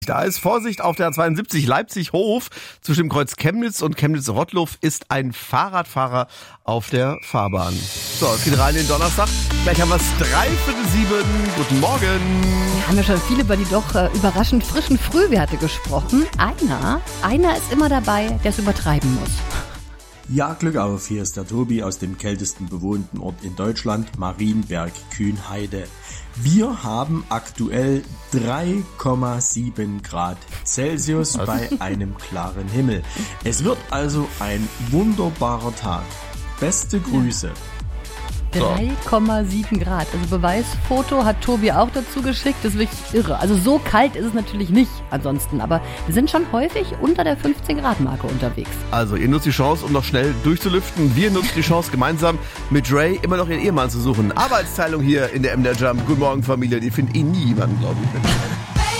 Da ist Vorsicht auf der A72 Leipzig-Hof. Zwischen dem Kreuz Chemnitz und Chemnitz-Rottluff ist ein Fahrradfahrer auf der Fahrbahn. So, es geht rein in den Donnerstag. Gleich haben wir es 6:45. Guten Morgen. Wir haben ja schon viel über die doch überraschend frischen Frühwerte gesprochen. Einer ist immer dabei, der es übertreiben muss. Ja, Glück auf, hier ist der Tobi aus dem kältesten bewohnten Ort in Deutschland, Marienberg-Kühnheide. Wir haben aktuell 3,7 Grad Celsius bei einem klaren Himmel. Es wird also ein wunderbarer Tag. Beste Grüße. 3,7 Grad. Also Beweisfoto hat Tobi auch dazu geschickt. Das ist wirklich irre. Also so kalt ist es natürlich nicht ansonsten. Aber wir sind schon häufig unter der 15 Grad Marke unterwegs. Also ihr nutzt die Chance, um noch schnell durchzulüften. Wir nutzen die Chance, gemeinsam mit Ray immer noch ihren Ehemann zu suchen. Arbeitsteilung hier in der MDR Jump. Guten Morgen, Familie. Die findet nie jemanden, glaube ich.